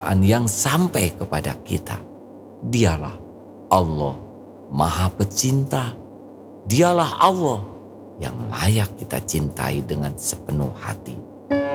yang sampai kepada kita. Dialah Allah Maha Pecinta. Dialah Allah yang layak kita cintai dengan sepenuh hati.